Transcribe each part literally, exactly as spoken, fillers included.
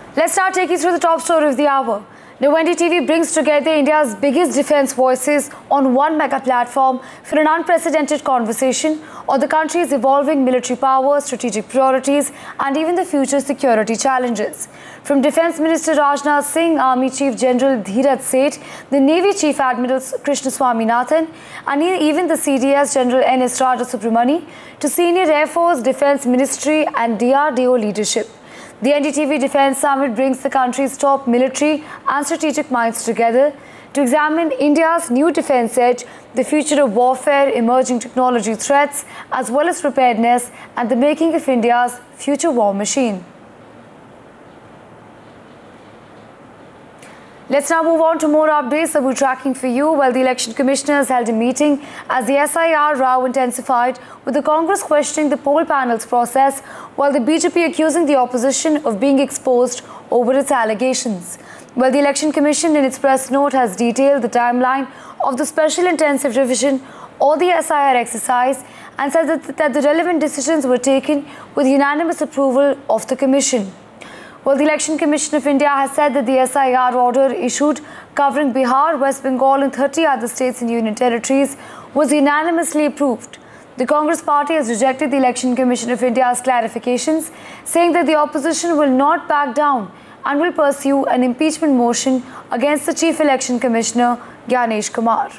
Let's now take you through the top story of the hour. Now, N D T V brings together India's biggest defence voices on one mega platform for an unprecedented conversation on the country's evolving military power, strategic priorities and even the future security challenges. From Defence Minister Rajnath Singh, Army Chief General Dheeraj Seth, the Navy Chief Admiral Krishna Swaminathan and even the C D S General N S Rajasubramani to senior Air Force, Defence Ministry and D R D O leadership. The N D T V Defence Summit brings the country's top military and strategic minds together to examine India's new defence edge, the future of warfare, emerging technology threats, as well as preparedness and the making of India's future war machine. Let's now move on to more updates that we're tracking for you. While the Election Commissioners held a meeting as the S I R row intensified, with the Congress questioning the poll panel's process, while the B J P accusing the opposition of being exposed over its allegations. Well, the Election Commission in its press note has detailed the timeline of the Special Intensive Revision or the S I R exercise and said that, that the relevant decisions were taken with unanimous approval of the Commission. Well, the Election Commission of India has said that the S I R order issued covering Bihar, West Bengal and thirty other states and union territories was unanimously approved. The Congress party has rejected the Election Commission of India's clarifications, saying that the opposition will not back down and will pursue an impeachment motion against the Chief Election Commissioner, Gyanesh Kumar.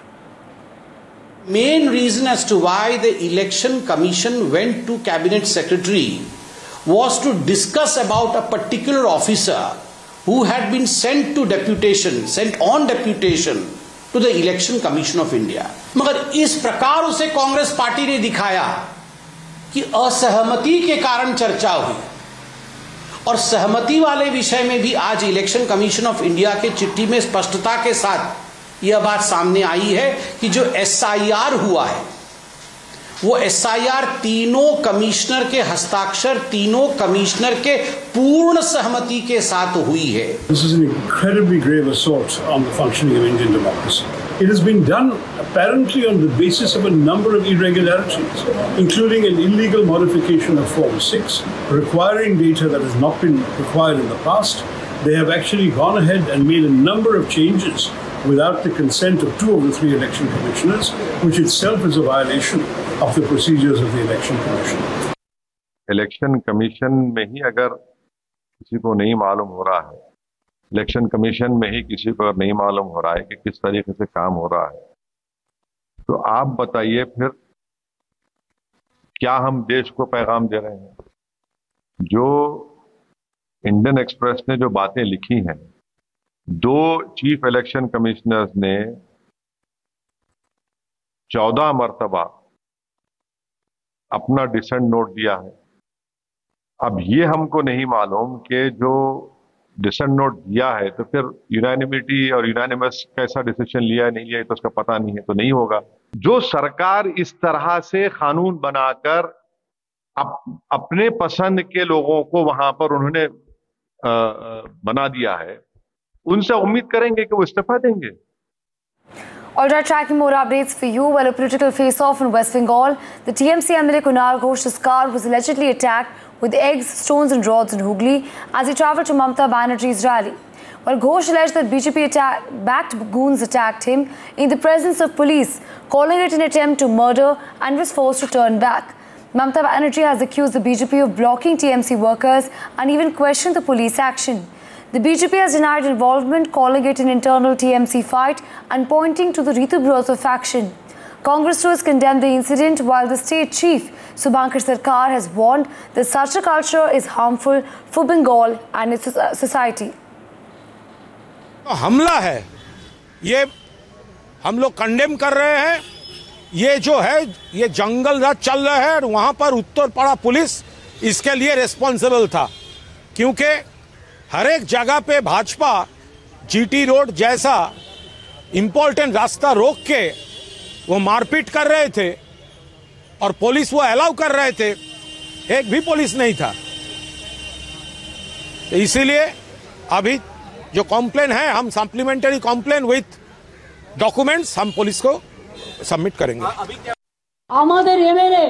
Main reason as to why the Election Commission went to Cabinet Secretary was to discuss about a particular officer who had been sent to deputation, sent on deputation to the Election Commission of India. मगर इस प्रकार उसे Congress party ने दिखाया कि असहमति के कारण चर्चा हुई और सहमति वाले विषय में भी आज इलेक्शन कमीशन ऑफ इंडिया के चिट्ठी में स्पष्टता के साथ यह बात सामने आई है कि जो एस आई आर हुआ है वो एस आई आर तीनों कमिश्नर के हस्ताक्षर, तीनों कमिश्नर के पूर्ण सहमति के साथ हुई है. This is an incredibly grave assault on the functioning of Indian democracy. It has been done apparently on the basis of a number of irregularities, including an illegal modification of Form six, requiring data that has not been required in the past. They have actually gone ahead and made a number of changes without the consent of two of the three election commissioners, which itself is a violation of the procedures of the Election Commission. Election commission में ही अगर किसी को नहीं मालूम हो रहा है, election commission में ही किसी को नहीं मालूम हो रहा है कि किस तरीके से काम हो रहा है, तो आप बताइए फिर क्या हम देश को पैगाम दे रहे हैं? जो इंडियन एक्सप्रेस ने जो बातें लिखी हैं, दो चीफ इलेक्शन कमिश्नर्स ने चौदह मरतबा अपना डिसेंट नोट दिया है. अब ये हमको नहीं मालूम कि जो डिसेंट नोट दिया है तो फिर यूनानिमिटी और यूनानिमस कैसा डिसीजन लिया है नहीं लिया है तो उसका पता नहीं है, तो नहीं होगा. जो सरकार इस तरह से कानून बनाकर अप, अपने पसंद के लोगों को वहां पर उन्होंने आ, बना दिया है, उनसे उम्मीद करेंगे कि वो इस्तीफा देंगे. All right, tracking more updates for you. Well, a political face-off in West Bengal, the T M C M L A Kunal Ghosh's car was allegedly attacked with eggs, stones and rods in Hooghly as he travelled to Mamata Banerjee's rally. Well, Ghosh alleged that B J P-backed goons attacked him in the presence of police, calling it an attempt to murder and was forced to turn back. Mamata Banerjee has accused the B J P of blocking T M C workers and even questioned the police action. The B J P has denied involvement, calling it an internal T M C fight and pointing to the Ritu Brotho faction. Congress too has condemned the incident, while the state chief, Subhankar Sarkar, has warned that such a culture is harmful for Bengal and its society. हमला है, ये हम लोग condemn कर रहे हैं. ये जो है ये जंगल राज चल रहा है और वहाँ पर उत्तरपाड़ा पुलिस इसके लिए रिस्पॉन्सिबल था, क्योंकि हर एक जगह पे भाजपा जीटी रोड जैसा इम्पोर्टेंट रास्ता रोक के वो मारपीट कर रहे थे और पुलिस वो अलाउ कर रहे थे. एक भी पुलिस नहीं था. तो इसीलिए अभी जो कॉम्प्लेन है, हम सप्लीमेंटरी कॉम्प्लेन विथ डॉक्यूमेंट्स हम पुलिस को सबमिट करेंगे. আমাদের এমএলএ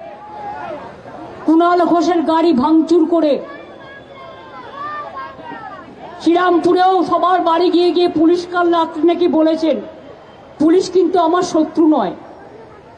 কুণাল ঘোষের গাড়ি ভাঙচুর করে শ্রীরামপুরেও সবার বাড়ি গিয়ে গিয়ে পুলিশ কাল রাত্রে নাকি বলেছেন পুলিশ কিন্তু আমার শত্রু নয়।